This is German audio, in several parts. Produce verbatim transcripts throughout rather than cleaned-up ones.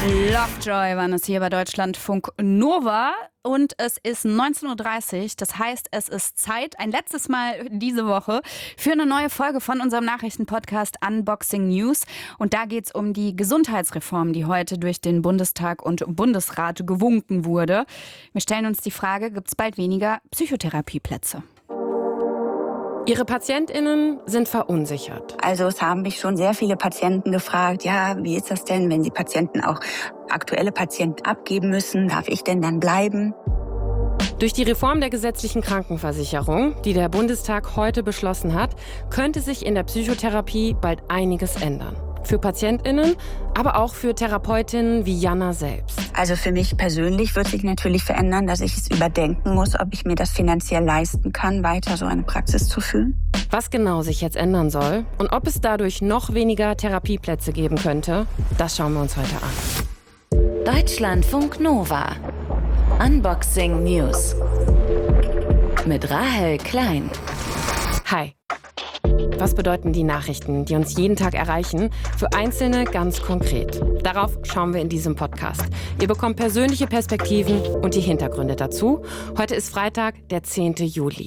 Lovejoy waren es hier bei Deutschlandfunk Nova und es ist neunzehn Uhr dreißig. Das heißt, es ist Zeit, ein letztes Mal diese Woche, für eine neue Folge von unserem Nachrichtenpodcast Unboxing News. Und da geht es um die Gesundheitsreform, die heute durch den Bundestag und Bundesrat gewunken wurde. Wir stellen uns die Frage, gibt es bald weniger Psychotherapieplätze? Ihre PatientInnen sind verunsichert. Also es haben mich schon sehr viele Patienten gefragt, ja, wie ist das denn, wenn die Patienten auch aktuelle Patienten abgeben müssen? Darf ich denn dann bleiben? Durch die Reform der gesetzlichen Krankenversicherung, die der Bundestag heute beschlossen hat, könnte sich in der Psychotherapie bald einiges ändern. Für PatientInnen, aber auch für Therapeutinnen wie Jana selbst. Also für mich persönlich wird sich natürlich verändern, dass ich es überdenken muss, ob ich mir das finanziell leisten kann, weiter so eine Praxis zu führen. Was genau sich jetzt ändern soll und ob es dadurch noch weniger Therapieplätze geben könnte, das schauen wir uns heute an. Deutschlandfunk Nova. Unboxing News. Mit Rahel Klein. Hi. Was bedeuten die Nachrichten, die uns jeden Tag erreichen, für Einzelne ganz konkret? Darauf schauen wir in diesem Podcast. Ihr bekommt persönliche Perspektiven und die Hintergründe dazu. Heute ist Freitag, der zehnten Juli.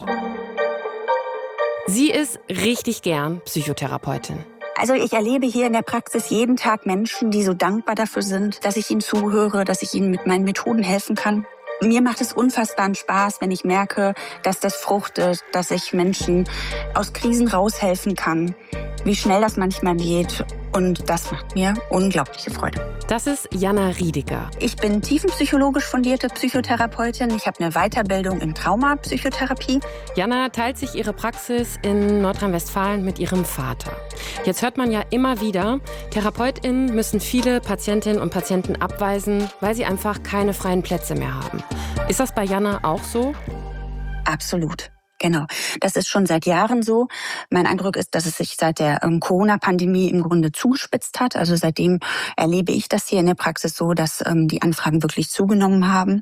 Sie ist richtig gern Psychotherapeutin. Also ich erlebe hier in der Praxis jeden Tag Menschen, die so dankbar dafür sind, dass ich ihnen zuhöre, dass ich ihnen mit meinen Methoden helfen kann. Mir macht es unfassbaren Spaß, wenn ich merke, dass das fruchtet, dass ich Menschen aus Krisen raushelfen kann, wie schnell das manchmal geht. Und das macht mir unglaubliche Freude. Das ist Jana Riediger. Ich bin tiefenpsychologisch fundierte Psychotherapeutin. Ich habe eine Weiterbildung in Traumapsychotherapie. Jana teilt sich ihre Praxis in Nordrhein-Westfalen mit ihrem Vater. Jetzt hört man ja immer wieder, TherapeutInnen müssen viele Patientinnen und Patienten abweisen, weil sie einfach keine freien Plätze mehr haben. Ist das bei Jana auch so? Absolut. Genau, das ist schon seit Jahren so. Mein Eindruck ist, dass es sich seit der ähm, Corona-Pandemie im Grunde zugespitzt hat. Also seitdem erlebe ich das hier in der Praxis so, dass ähm, die Anfragen wirklich zugenommen haben.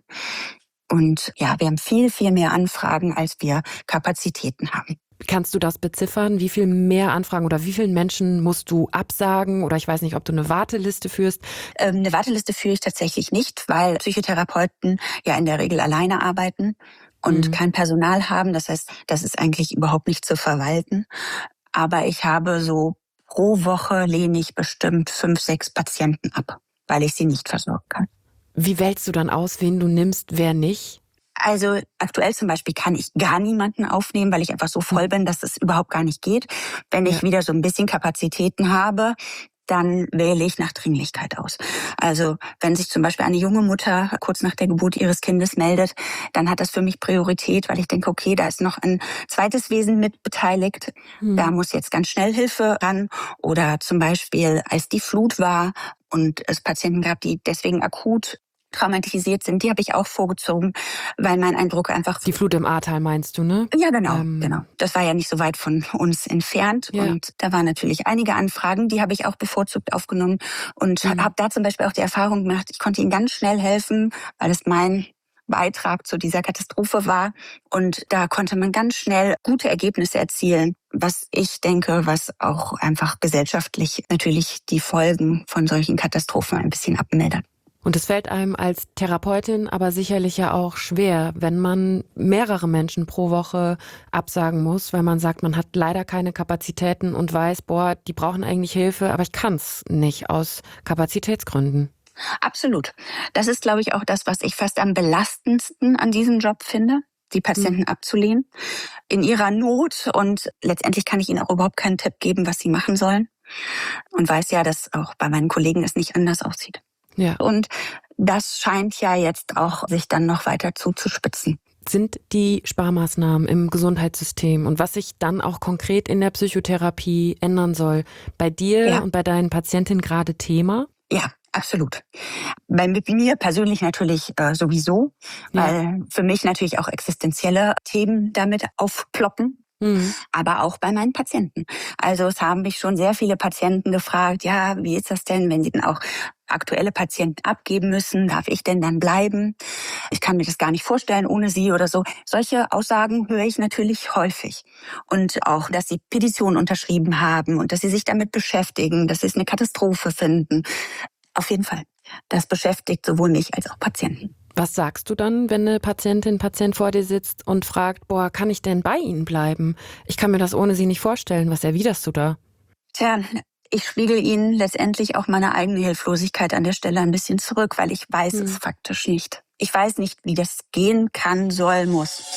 Und ja, wir haben viel, viel mehr Anfragen, als wir Kapazitäten haben. Kannst du das beziffern? Wie viel mehr Anfragen oder wie vielen Menschen musst du absagen? Oder ich weiß nicht, ob du eine Warteliste führst. Ähm, eine Warteliste führe ich tatsächlich nicht, weil Psychotherapeuten ja in der Regel alleine arbeiten und mhm. kein Personal haben. Das heißt, das ist eigentlich überhaupt nicht zu verwalten. Aber ich habe so pro Woche lehne ich bestimmt fünf, sechs Patienten ab, weil ich sie nicht versorgen kann. Wie wählst du dann aus, wen du nimmst, wer nicht? Also aktuell zum Beispiel kann ich gar niemanden aufnehmen, weil ich einfach so voll bin, dass es überhaupt gar nicht geht. Wenn ich ja. wieder so ein bisschen Kapazitäten habe, dann wähle ich nach Dringlichkeit aus. Also wenn sich zum Beispiel eine junge Mutter kurz nach der Geburt ihres Kindes meldet, dann hat das für mich Priorität, weil ich denke, okay, da ist noch ein zweites Wesen mit beteiligt. Hm. Da muss jetzt ganz schnell Hilfe ran. Oder zum Beispiel, als die Flut war und es Patienten gab, die deswegen akut traumatisiert sind, die habe ich auch vorgezogen, weil mein Eindruck einfach... Die Flut im Ahrtal meinst du, ne? Ja, genau, ähm. genau. Das war ja nicht so weit von uns entfernt Ja. und da waren natürlich einige Anfragen, die habe ich auch bevorzugt aufgenommen und mhm. habe da zum Beispiel auch die Erfahrung gemacht, ich konnte ihnen ganz schnell helfen, weil es mein Beitrag zu dieser Katastrophe war und da konnte man ganz schnell gute Ergebnisse erzielen, was ich denke, was auch einfach gesellschaftlich natürlich die Folgen von solchen Katastrophen ein bisschen abmildert. Und es fällt einem als Therapeutin aber sicherlich ja auch schwer, wenn man mehrere Menschen pro Woche absagen muss, weil man sagt, man hat leider keine Kapazitäten und weiß, boah, die brauchen eigentlich Hilfe, aber ich kann es nicht aus Kapazitätsgründen. Absolut. Das ist, glaube ich, auch das, was ich fast am belastendsten an diesem Job finde, die Patienten mhm. abzulehnen in ihrer Not. Und letztendlich kann ich ihnen auch überhaupt keinen Tipp geben, was sie machen sollen. Und weiß ja, dass auch bei meinen Kollegen es nicht anders aussieht. Ja. Und das scheint ja jetzt auch sich dann noch weiter zuzuspitzen. Sind die Sparmaßnahmen im Gesundheitssystem und was sich dann auch konkret in der Psychotherapie ändern soll, bei dir ja. und bei deinen Patientinnen gerade Thema? Ja, absolut. Bei mir persönlich natürlich äh, sowieso, ja. weil für mich natürlich auch existenzielle Themen damit aufploppen. Mhm. Aber auch bei meinen Patienten. Also es haben mich schon sehr viele Patienten gefragt, ja, wie ist das denn, wenn sie dann auch aktuelle Patienten abgeben müssen? Darf ich denn dann bleiben? Ich kann mir das gar nicht vorstellen ohne sie oder so. Solche Aussagen höre ich natürlich häufig. Und auch, dass sie Petitionen unterschrieben haben und dass sie sich damit beschäftigen, dass sie es eine Katastrophe finden. Auf jeden Fall. Das beschäftigt sowohl mich als auch Patienten. Was sagst du dann, wenn eine Patientin, Patient vor dir sitzt und fragt, boah, kann ich denn bei Ihnen bleiben? Ich kann mir das ohne Sie nicht vorstellen. Was erwiderst du da? Tja, ich spiegel Ihnen letztendlich auch meine eigene Hilflosigkeit an der Stelle ein bisschen zurück, weil ich weiß hm. es faktisch nicht. Ich weiß nicht, wie das gehen kann, soll, muss.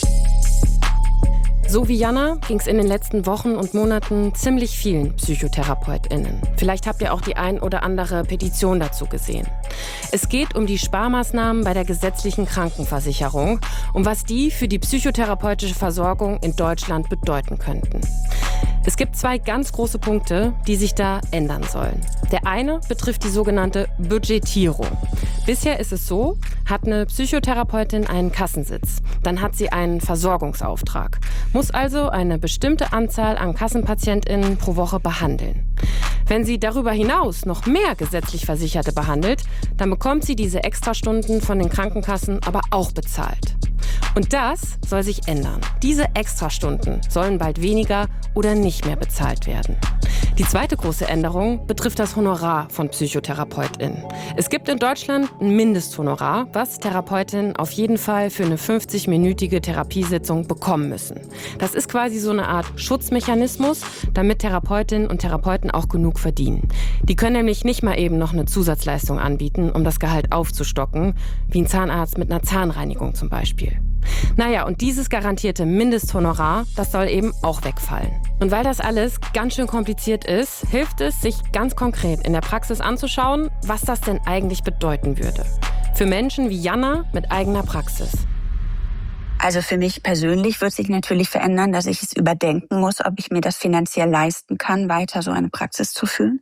So wie Jana ging es in den letzten Wochen und Monaten ziemlich vielen PsychotherapeutInnen. Vielleicht habt ihr auch die ein oder andere Petition dazu gesehen. Es geht um die Sparmaßnahmen bei der gesetzlichen Krankenversicherung und was die für die psychotherapeutische Versorgung in Deutschland bedeuten könnten. Es gibt zwei ganz große Punkte, die sich da ändern sollen. Der eine betrifft die sogenannte Budgetierung. Bisher ist es so, hat eine Psychotherapeutin einen Kassensitz, dann hat sie einen Versorgungsauftrag, muss also eine bestimmte Anzahl an KassenpatientInnen pro Woche behandeln. Wenn sie darüber hinaus noch mehr gesetzlich Versicherte behandelt, dann bekommt sie diese Extrastunden von den Krankenkassen aber auch bezahlt. Und das soll sich ändern. Diese Extrastunden sollen bald weniger oder nicht mehr bezahlt werden. Die zweite große Änderung betrifft das Honorar von PsychotherapeutInnen. Es gibt in Deutschland ein Mindesthonorar, was TherapeutInnen auf jeden Fall für eine fünfzig-minütige Therapiesitzung bekommen müssen. Das ist quasi so eine Art Schutzmechanismus, damit Therapeutinnen und Therapeuten auch genug verdienen. Die können nämlich nicht mal eben noch eine Zusatzleistung anbieten, um das Gehalt aufzustocken, wie ein Zahnarzt mit einer Zahnreinigung zum Beispiel. Naja, und dieses garantierte Mindesthonorar, das soll eben auch wegfallen. Und weil das alles ganz schön kompliziert ist, hilft es, sich ganz konkret in der Praxis anzuschauen, was das denn eigentlich bedeuten würde. Für Menschen wie Jana mit eigener Praxis. Also für mich persönlich wird sich natürlich verändern, dass ich es überdenken muss, ob ich mir das finanziell leisten kann, weiter so eine Praxis zu führen.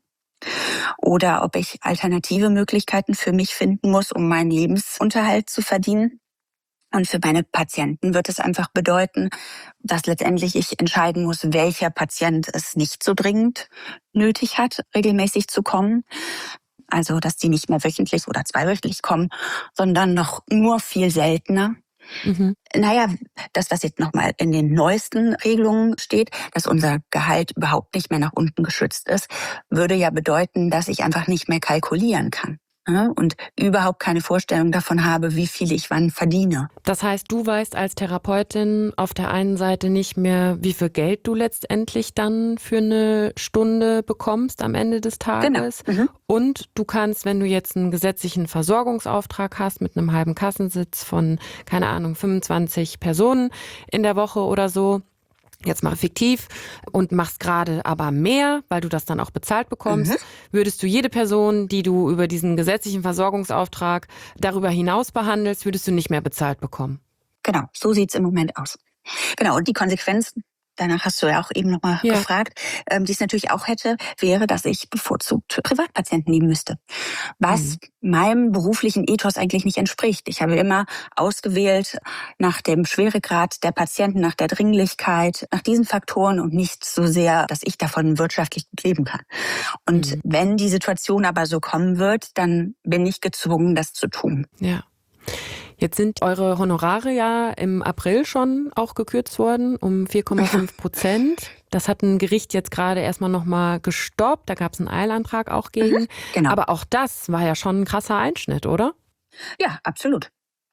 Oder ob ich alternative Möglichkeiten für mich finden muss, um meinen Lebensunterhalt zu verdienen. Und für meine Patienten wird es einfach bedeuten, dass letztendlich ich entscheiden muss, welcher Patient es nicht so dringend nötig hat, regelmäßig zu kommen. Also, dass die nicht mehr wöchentlich oder zweiwöchentlich kommen, sondern noch nur viel seltener. Mhm. Naja, das, was jetzt nochmal in den neuesten Regelungen steht, dass unser Gehalt überhaupt nicht mehr nach unten geschützt ist, würde ja bedeuten, dass ich einfach nicht mehr kalkulieren kann. Und überhaupt keine Vorstellung davon habe, wie viel ich wann verdiene. Das heißt, du weißt als Therapeutin auf der einen Seite nicht mehr, wie viel Geld du letztendlich dann für eine Stunde bekommst am Ende des Tages. Genau. Mhm. Und du kannst, wenn du jetzt einen gesetzlichen Versorgungsauftrag hast mit einem halben Kassensitz von, keine Ahnung, fünfundzwanzig Personen in der Woche oder so, jetzt mal fiktiv, und machst gerade aber mehr, weil du das dann auch bezahlt bekommst, mhm. würdest du jede Person, die du über diesen gesetzlichen Versorgungsauftrag darüber hinaus behandelst, würdest du nicht mehr bezahlt bekommen. Genau, so sieht's im Moment aus. Genau, und die Konsequenzen, danach hast du ja auch eben nochmal ja. gefragt, ähm, die es natürlich auch hätte, wäre, dass ich bevorzugt Privatpatienten nehmen müsste. Was mhm. meinem beruflichen Ethos eigentlich nicht entspricht. Ich habe immer ausgewählt nach dem Schweregrad der Patienten, nach der Dringlichkeit, nach diesen Faktoren und nicht so sehr, dass ich davon wirtschaftlich gut leben kann. Und mhm. wenn die Situation aber so kommen wird, dann bin ich gezwungen, das zu tun. Ja. Jetzt sind eure Honorare ja im April schon auch gekürzt worden um vier Komma fünf Prozent. Das hat ein Gericht jetzt gerade erstmal nochmal gestoppt. Da gab es einen Eilantrag auch gegen. Mhm, genau. Aber auch das war ja schon ein krasser Einschnitt, oder? Ja, absolut.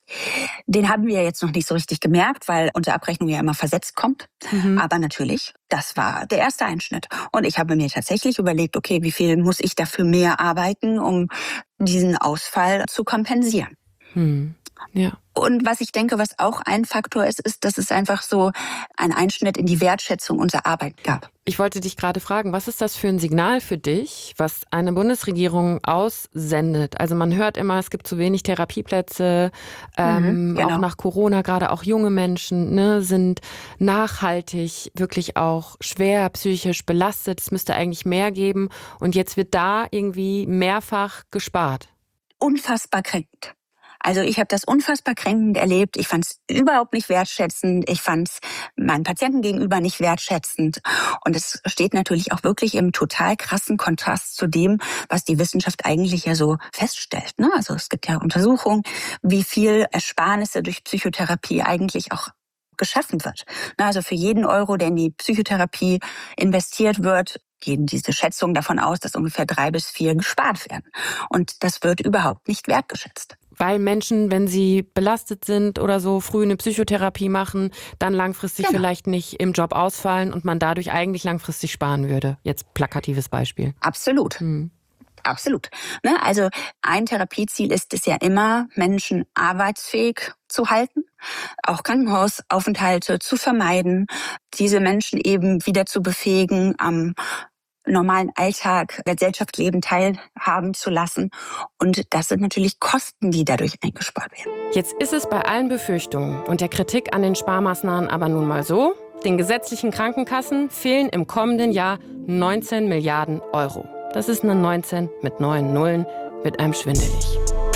Den haben wir jetzt noch nicht so richtig gemerkt, weil unsere Abrechnung ja immer versetzt kommt. Mhm. Aber natürlich, das war der erste Einschnitt. Und ich habe mir tatsächlich überlegt, okay, wie viel muss ich dafür mehr arbeiten, um diesen Ausfall zu kompensieren? Mhm. Ja. Und was ich denke, was auch ein Faktor ist, ist, dass es einfach so einen Einschnitt in die Wertschätzung unserer Arbeit gab. Ich wollte dich gerade fragen, was ist das für ein Signal für dich, was eine Bundesregierung aussendet? Also man hört immer, es gibt zu wenig Therapieplätze, ähm, mhm, genau. auch nach Corona, gerade auch junge Menschen ne, sind nachhaltig wirklich auch schwer psychisch belastet. Es müsste eigentlich mehr geben und jetzt wird da irgendwie mehrfach gespart. Unfassbar kränkend. Also ich habe das unfassbar kränkend erlebt. Ich fand es überhaupt nicht wertschätzend. Ich fand es meinen Patienten gegenüber nicht wertschätzend. Und es steht natürlich auch wirklich im total krassen Kontrast zu dem, was die Wissenschaft eigentlich ja so feststellt. Ne? Also es gibt ja Untersuchungen, wie viel Ersparnisse durch Psychotherapie eigentlich auch geschaffen wird. Also für jeden Euro, der in die Psychotherapie investiert wird, gehen diese Schätzungen davon aus, dass ungefähr drei bis vier gespart werden. Und das wird überhaupt nicht wertgeschätzt. Weil Menschen, wenn sie belastet sind oder so, früh eine Psychotherapie machen, dann langfristig genau. vielleicht nicht im Job ausfallen und man dadurch eigentlich langfristig sparen würde. Jetzt plakatives Beispiel. Absolut. Hm. Absolut. Ne? Also ein Therapieziel ist es ja immer, Menschen arbeitsfähig zu halten, auch Krankenhausaufenthalte zu vermeiden, diese Menschen eben wieder zu befähigen, am normalen Alltag, Gesellschaftsleben teilhaben zu lassen. Und das sind natürlich Kosten, die dadurch eingespart werden. Jetzt ist es bei allen Befürchtungen und der Kritik an den Sparmaßnahmen aber nun mal so, den gesetzlichen Krankenkassen fehlen im kommenden Jahr neunzehn Milliarden Euro. Das ist eine neunzehn mit neun Nullen, wird einem schwindelig.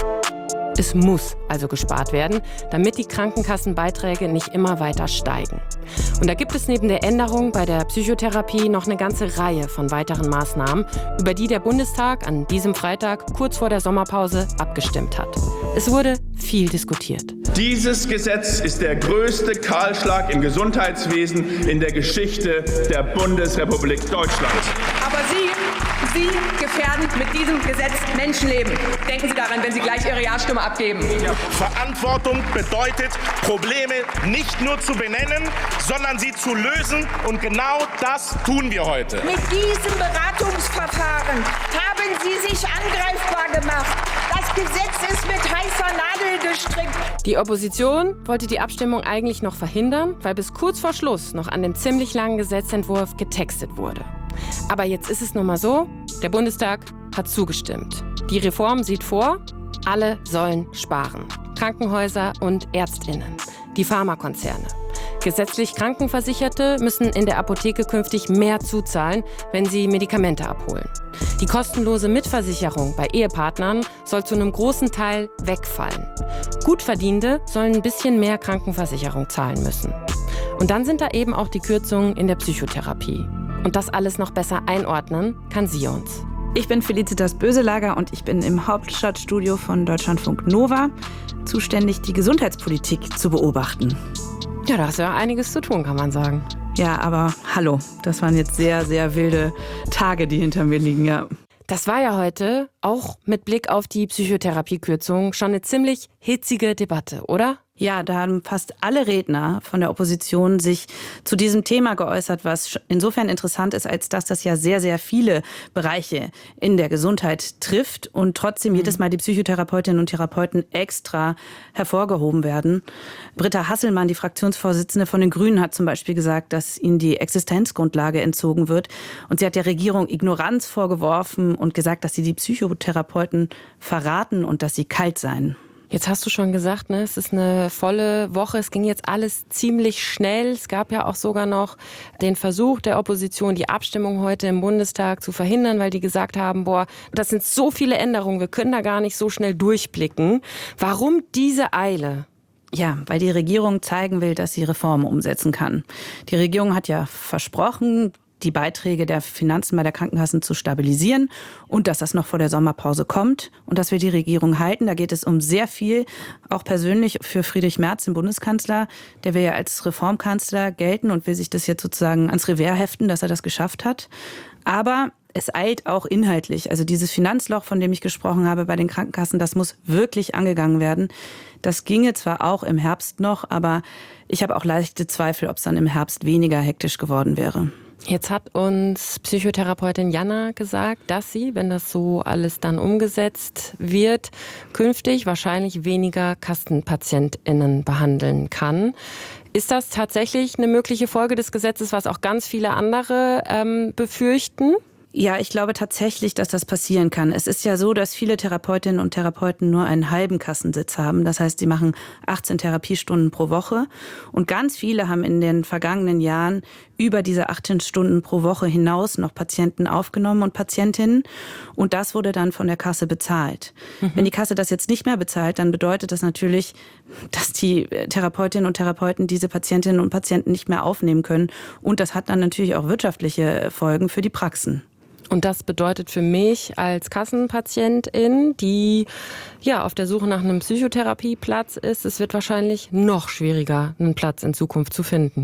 Es muss also gespart werden, damit die Krankenkassenbeiträge nicht immer weiter steigen. Und da gibt es neben der Änderung bei der Psychotherapie noch eine ganze Reihe von weiteren Maßnahmen, über die der Bundestag an diesem Freitag kurz vor der Sommerpause abgestimmt hat. Es wurde viel diskutiert. Dieses Gesetz ist der größte Kahlschlag im Gesundheitswesen in der Geschichte der Bundesrepublik Deutschland. Aber Sie, Sie gefährden mit diesem Gesetz Menschenleben. Denken Sie daran, wenn Sie gleich Ihre Ja-Stimme abgeben. Verantwortung bedeutet, Probleme nicht nur zu benennen, sondern sie zu lösen. Und genau das tun wir heute. Mit diesem Beratungsverfahren haben Sie sich angreifbar gemacht. Das Gesetz ist mit heißer Nadel gestrickt. Die Opposition wollte die Abstimmung eigentlich noch verhindern, weil bis kurz vor Schluss noch an dem ziemlich langen Gesetzentwurf getextet wurde. Aber jetzt ist es nun mal so, der Bundestag hat zugestimmt. Die Reform sieht vor, alle sollen sparen. Krankenhäuser und ÄrztInnen, die Pharmakonzerne. Gesetzlich Krankenversicherte müssen in der Apotheke künftig mehr zuzahlen, wenn sie Medikamente abholen. Die kostenlose Mitversicherung bei Ehepartnern soll zu einem großen Teil wegfallen. Gutverdienende sollen ein bisschen mehr Krankenversicherung zahlen müssen. Und dann sind da eben auch die Kürzungen in der Psychotherapie. Und das alles noch besser einordnen kann sie uns. Ich bin Felicitas Böselager und ich bin im Hauptstadtstudio von Deutschlandfunk Nova zuständig, die Gesundheitspolitik zu beobachten. Ja, da ist ja einiges zu tun, kann man sagen. Ja, aber hallo, das waren jetzt sehr, sehr wilde Tage, die hinter mir liegen, ja. Das war ja heute, auch mit Blick auf die Psychotherapiekürzung, schon eine ziemlich hitzige Debatte, oder? Ja, da haben fast alle Redner von der Opposition sich zu diesem Thema geäußert, was insofern interessant ist, als dass das ja sehr, sehr viele Bereiche in der Gesundheit trifft und trotzdem mhm. jedes Mal die Psychotherapeutinnen und Therapeuten extra hervorgehoben werden. Britta Hasselmann, die Fraktionsvorsitzende von den Grünen, hat zum Beispiel gesagt, dass ihnen die Existenzgrundlage entzogen wird. Und sie hat der Regierung Ignoranz vorgeworfen und gesagt, dass sie die Psychotherapeuten verraten und dass sie kalt seien. Jetzt hast du schon gesagt, ne, es ist eine volle Woche. Es ging jetzt alles ziemlich schnell. Es gab ja auch sogar noch den Versuch der Opposition, die Abstimmung heute im Bundestag zu verhindern, weil die gesagt haben, boah, das sind so viele Änderungen, wir können da gar nicht so schnell durchblicken. Warum diese Eile? Ja, weil die Regierung zeigen will, dass sie Reformen umsetzen kann. Die Regierung hat ja versprochen, die Beiträge der Finanzen bei der Krankenkassen zu stabilisieren und dass das noch vor der Sommerpause kommt und dass wir die Regierung halten. Da geht es um sehr viel, auch persönlich für Friedrich Merz, den Bundeskanzler. Der will ja als Reformkanzler gelten und will sich das jetzt sozusagen ans Revers heften, dass er das geschafft hat. Aber es eilt auch inhaltlich. Also dieses Finanzloch, von dem ich gesprochen habe bei den Krankenkassen, das muss wirklich angegangen werden. Das ginge zwar auch im Herbst noch, aber ich habe auch leichte Zweifel, ob es dann im Herbst weniger hektisch geworden wäre. Jetzt hat uns Psychotherapeutin Jana gesagt, dass sie, wenn das so alles dann umgesetzt wird, künftig wahrscheinlich weniger KassenpatientInnen behandeln kann. Ist das tatsächlich eine mögliche Folge des Gesetzes, was auch ganz viele andere ähm, befürchten? Ja, ich glaube tatsächlich, dass das passieren kann. Es ist ja so, dass viele Therapeutinnen und Therapeuten nur einen halben Kassensitz haben. Das heißt, sie machen achtzehn Therapiestunden pro Woche. Und ganz viele haben in den vergangenen Jahren über diese achtzehn Stunden pro Woche hinaus noch Patienten aufgenommen und Patientinnen. Und das wurde dann von der Kasse bezahlt. Mhm. Wenn die Kasse das jetzt nicht mehr bezahlt, dann bedeutet das natürlich, dass die Therapeutinnen und Therapeuten diese Patientinnen und Patienten nicht mehr aufnehmen können. Und das hat dann natürlich auch wirtschaftliche Folgen für die Praxen. Und das bedeutet für mich als Kassenpatientin, die ja auf der Suche nach einem Psychotherapieplatz ist, es wird wahrscheinlich noch schwieriger, einen Platz in Zukunft zu finden.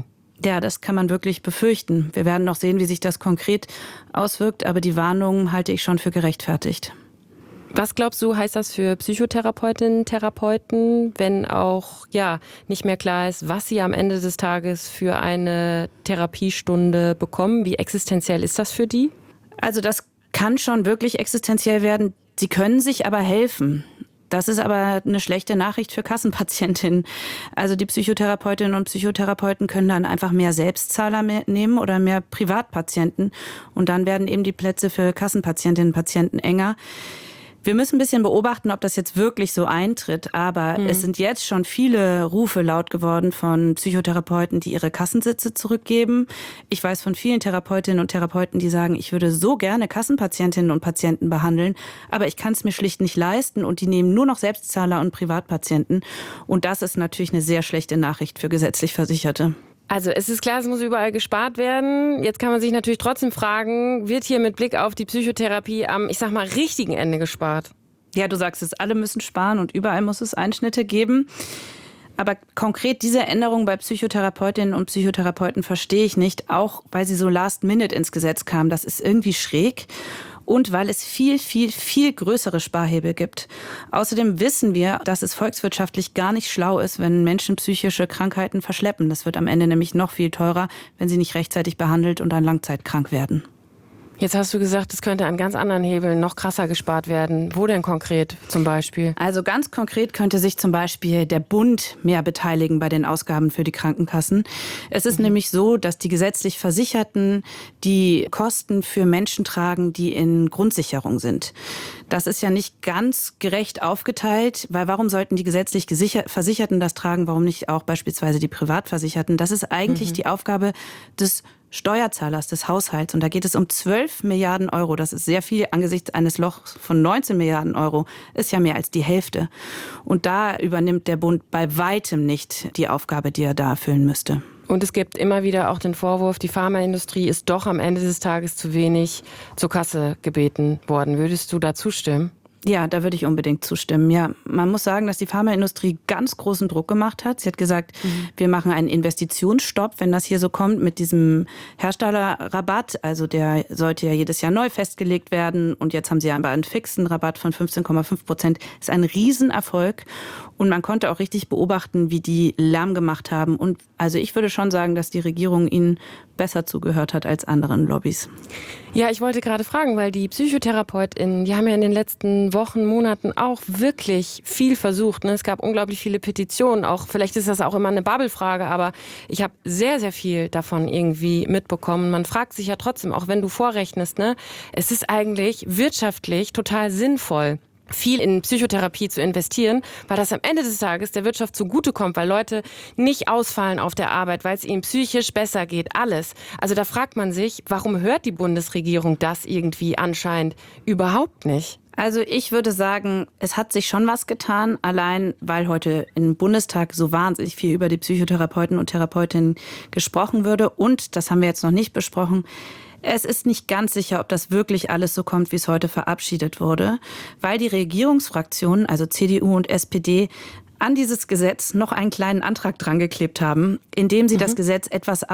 Ja, das kann man wirklich befürchten. Wir werden noch sehen, wie sich das konkret auswirkt, aber die Warnungen halte ich schon für gerechtfertigt. Was glaubst du, heißt das für Psychotherapeutinnen, Therapeuten, wenn auch ja nicht mehr klar ist, was sie am Ende des Tages für eine Therapiestunde bekommen? Wie existenziell ist das für die? Also das kann schon wirklich existenziell werden. Sie können sich aber helfen. Das ist aber eine schlechte Nachricht für Kassenpatientinnen. Also die Psychotherapeutinnen und Psychotherapeuten können dann einfach mehr Selbstzahler mehr nehmen oder mehr Privatpatienten. Und dann werden eben die Plätze für Kassenpatientinnen und Patienten enger. Wir müssen ein bisschen beobachten, ob das jetzt wirklich so eintritt. Aber mhm. es sind jetzt schon viele Rufe laut geworden von Psychotherapeuten, die ihre Kassensitze zurückgeben. Ich weiß von vielen Therapeutinnen und Therapeuten, die sagen, ich würde so gerne Kassenpatientinnen und Patienten behandeln, aber ich kann es mir schlicht nicht leisten. Und die nehmen nur noch Selbstzahler und Privatpatienten. Und das ist natürlich eine sehr schlechte Nachricht für gesetzlich Versicherte. Also es ist klar, es muss überall gespart werden. Jetzt kann man sich natürlich trotzdem fragen, wird hier mit Blick auf die Psychotherapie am, ich sag mal, richtigen Ende gespart? Ja, du sagst es, alle müssen sparen und überall muss es Einschnitte geben. Aber konkret diese Änderung bei Psychotherapeutinnen und Psychotherapeuten verstehe ich nicht, auch weil sie so last minute ins Gesetz kam. Das ist irgendwie schräg. Und weil es viel, viel, viel größere Sparhebel gibt. Außerdem wissen wir, dass es volkswirtschaftlich gar nicht schlau ist, wenn Menschen psychische Krankheiten verschleppen. Das wird am Ende nämlich noch viel teurer, wenn sie nicht rechtzeitig behandelt und dann langzeitkrank werden. Jetzt hast du gesagt, es könnte an ganz anderen Hebeln noch krasser gespart werden. Wo denn konkret zum Beispiel? Also ganz konkret könnte sich zum Beispiel der Bund mehr beteiligen bei den Ausgaben für die Krankenkassen. Es ist mhm. nämlich so, dass die gesetzlich Versicherten die Kosten für Menschen tragen, die in Grundsicherung sind. Das ist ja nicht ganz gerecht aufgeteilt, weil warum sollten die gesetzlich Versicherten das tragen, warum nicht auch beispielsweise die Privatversicherten? Das ist eigentlich mhm. die Aufgabe des Steuerzahlers, des Haushalts. Und da geht es um zwölf Milliarden Euro. Das ist sehr viel angesichts eines Lochs von neunzehn Milliarden Euro. Ist ja mehr als die Hälfte. Und da übernimmt der Bund bei weitem nicht die Aufgabe, die er da erfüllen müsste. Und es gibt immer wieder auch den Vorwurf, die Pharmaindustrie ist doch am Ende des Tages zu wenig zur Kasse gebeten worden. Würdest du da zustimmen? Ja, da würde ich unbedingt zustimmen. Ja, man muss sagen, dass die Pharmaindustrie ganz großen Druck gemacht hat. Sie hat gesagt, mhm. wir machen einen Investitionsstopp, wenn das hier so kommt mit diesem Herstellerrabatt. Also der sollte ja jedes Jahr neu festgelegt werden. Und jetzt haben sie aber einen fixen Rabatt von fünfzehn Komma fünf Prozent. Das ist ein Riesenerfolg. Und man konnte auch richtig beobachten, wie die Lärm gemacht haben. Und also ich würde schon sagen, dass die Regierung ihnen besser zugehört hat als anderen Lobbys. Ja, ich wollte gerade fragen, weil die PsychotherapeutInnen, die haben ja in den letzten Wochen, Monaten auch wirklich viel versucht. Es gab unglaublich viele Petitionen. Auch vielleicht ist das auch immer eine Bubble-Frage, aber ich habe sehr, sehr viel davon irgendwie mitbekommen. Man fragt sich ja trotzdem, auch wenn du vorrechnest, ne, es ist eigentlich wirtschaftlich total sinnvoll, viel in Psychotherapie zu investieren, weil das am Ende des Tages der Wirtschaft zugutekommt, weil Leute nicht ausfallen auf der Arbeit, weil es ihnen psychisch besser geht, alles. Also da fragt man sich, warum hört die Bundesregierung das irgendwie anscheinend überhaupt nicht? Also ich würde sagen, es hat sich schon was getan, allein weil heute im Bundestag so wahnsinnig viel über die Psychotherapeuten und Therapeutinnen gesprochen würde. Und, das haben wir jetzt noch nicht besprochen, es ist nicht ganz sicher, ob das wirklich alles so kommt, wie es heute verabschiedet wurde, weil die Regierungsfraktionen, also C D U und S P D, an dieses Gesetz noch einen kleinen Antrag dran geklebt haben, in dem sie mhm. das Gesetz etwas